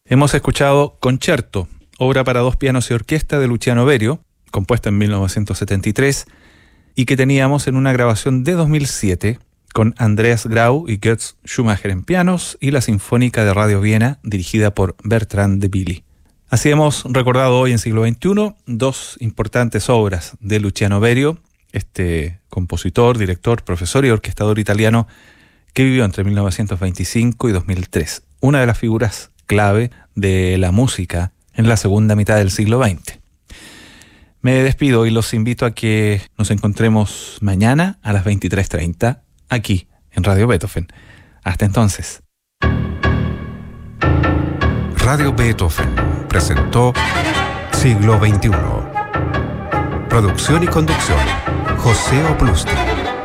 Hemos escuchado Concerto, obra para dos pianos y orquesta de Luciano Berio, compuesta en 1973, y que teníamos en una grabación de 2007 con Andreas Grau y Götz Schumacher en pianos y la Sinfónica de Radio Viena, dirigida por Bertrand de Billy. Así hemos recordado hoy en siglo XXI dos importantes obras de Luciano Berio, este compositor, director, profesor y orquestador italiano que vivió entre 1925 y 2003, una de las figuras clave de la música en la segunda mitad del siglo XX. Me despido y los invito a que nos encontremos mañana a las 23:30 aquí en Radio Beethoven. Hasta entonces. Radio Beethoven presentó Siglo XXI. Producción y conducción, José Oplusti.